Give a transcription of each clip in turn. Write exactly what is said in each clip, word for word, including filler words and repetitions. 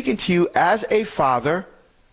speaking to you as a father,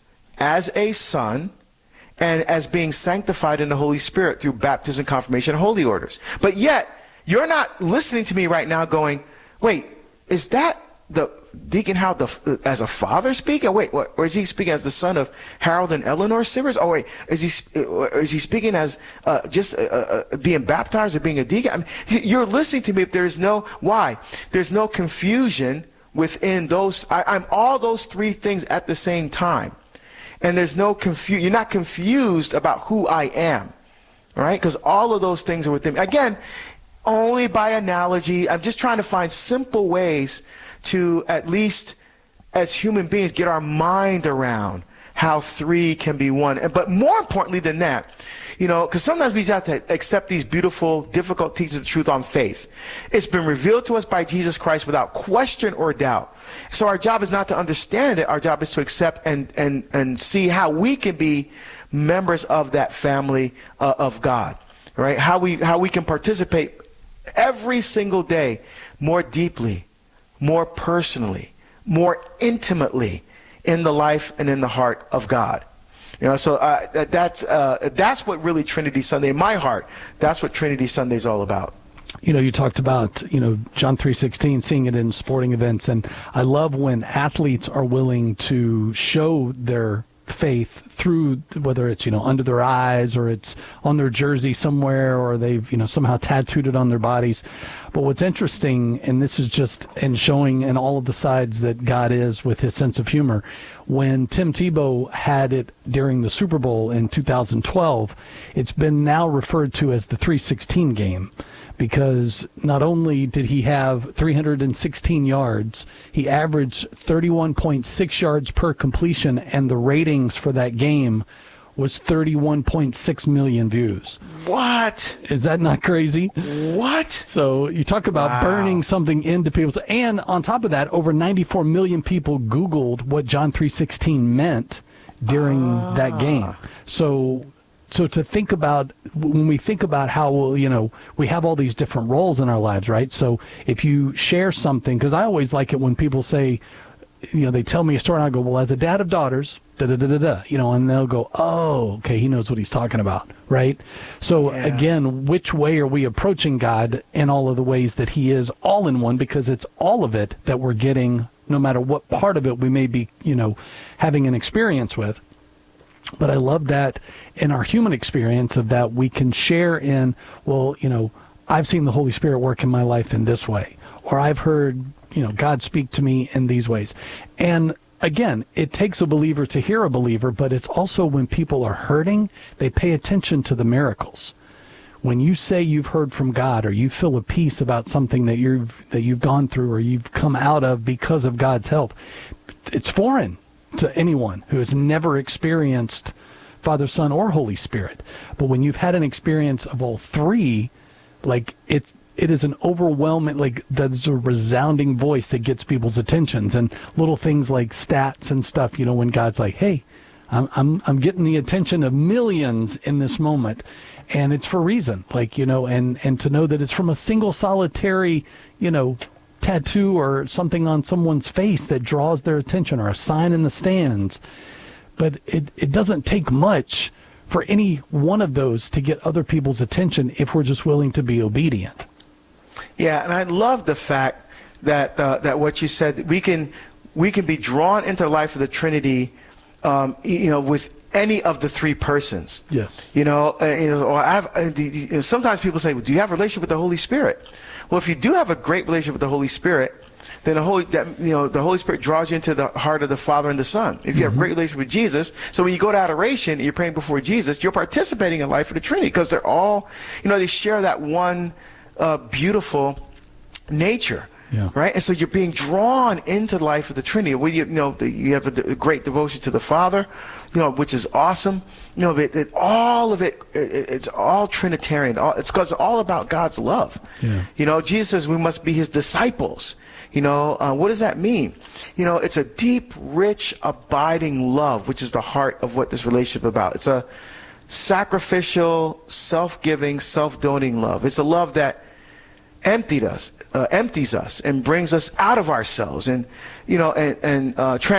as a son, and as being sanctified in the Holy Spirit through baptism, confirmation, and holy orders. But yet, you're not listening to me right now going, wait, is that the Deacon Howard the, as a father speaking? Wait, what, or is he speaking as the son of Harold and Eleanor Sivers? Oh, wait, is he is he speaking as uh, just uh, uh, being baptized or being a deacon? I mean, you're listening to me if there is no, why? There's no confusion within those, I, I'm all those three things at the same time. And there's no confusion, you're not confused about who I am, right? Because all of those things are within me. Again, only by analogy. I'm just trying to find simple ways to, at least as human beings, get our mind around how three can be one. But more importantly than that, you know, because sometimes we just have to accept these beautiful, difficult teachings of the truth on faith. It's been revealed to us by Jesus Christ without question or doubt. So our job is not to understand it. Our job is to accept and, and, and see how we can be members of that family uh, of God, right? How we, how we can participate every single day more deeply, more personally, more intimately in the life and in the heart of God. You know, so uh, that, that's uh, that's what really Trinity Sunday, in my heart, that's what Trinity Sunday is all about. You know, you talked about, you know, John three sixteen, seeing it in sporting events, and I love when athletes are willing to show their faith through, whether it's, you know, under their eyes or it's on their jersey somewhere, or they've, you know, somehow tattooed it on their bodies. But what's interesting, and this is just in showing in all of the sides that God is with his sense of humor, when Tim Tebow had it during the Super Bowl in two thousand twelve, it's been now referred to as the three sixteen game. Because not only did he have three hundred sixteen yards, he averaged thirty-one point six yards per completion, and the ratings for that game was thirty-one point six million views. What? Is that not crazy? What? So you talk about wow. burning something into people's... And on top of that, over ninety-four million people Googled what John three sixteen meant during ah. that game. So... So to think about, when we think about how, well, you know, we have all these different roles in our lives, right? So if you share something, because I always like it when people say, you know, they tell me a story and I go, well, as a dad of daughters, da-da-da-da-da, you know, and they'll go, oh, okay, he knows what he's talking about, right? So yeah. again, which way are we approaching God in all of the ways that he is all in one? Because it's all of it that we're getting, no matter what part of it we may be, you know, having an experience with. But I love that in our human experience of that we can share in, well, you know, I've seen the Holy Spirit work in my life in this way, or I've heard, you know, God speak to me in these ways. And again, it takes a believer to hear a believer, but it's also when people are hurting, they pay attention to the miracles. When you say you've heard from God, or you feel a peace about something that you've that you've gone through or you've come out of because of God's help, it's foreign to anyone who has never experienced Father, Son, or Holy Spirit. But when you've had an experience of all three, like it, it is an overwhelming, like that's a resounding voice that gets people's attentions, and little things like stats and stuff, you know, when God's like, hey, I'm, I'm, I'm getting the attention of millions in this moment. And it's for a reason, like, you know, and, and to know that it's from a single solitary, you know, tattoo or something on someone's face that draws their attention, or a sign in the stands. But it, it doesn't take much for any one of those to get other people's attention if we're just willing to be obedient. Yeah, and I love the fact that uh, that what you said, we can we can be drawn into the life of the Trinity, um, you know, with any of the three persons. Yes. You know, uh, you know, or I have, uh, the, the, sometimes people say, well, do you have a relationship with the Holy Spirit? Well, if you do have a great relationship with the Holy Spirit, then the Holy, that, you know, the Holy Spirit draws you into the heart of the Father and the Son. If you mm-hmm. have a great relationship with Jesus, so when you go to adoration and you're praying before Jesus, you're participating in the life of the Trinity, because they're all, you know, they share that one uh, beautiful nature. Yeah. Right? And so you're being drawn into the life of the Trinity. Well, you, you know, the, you have a, a great devotion to the Father, you know, which is awesome. You know, it, it, all of it, it, it's all Trinitarian. All, it's because it's all about God's love. Yeah. You know, Jesus says we must be his disciples. You know, uh, what does that mean? You know, it's a deep, rich, abiding love, which is the heart of what this relationship is about. It's a sacrificial, self-giving, self-donating love. It's a love that emptied us, uh, empties us, and brings us out of ourselves, and you know, and, and uh,